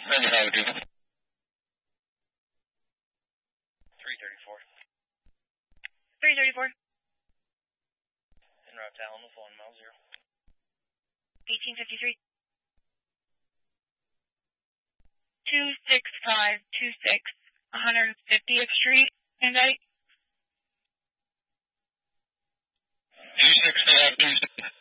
334. En route to Alamos, 1 mile 0. 1853. 26526, 150th Street, Hyundai. 26526.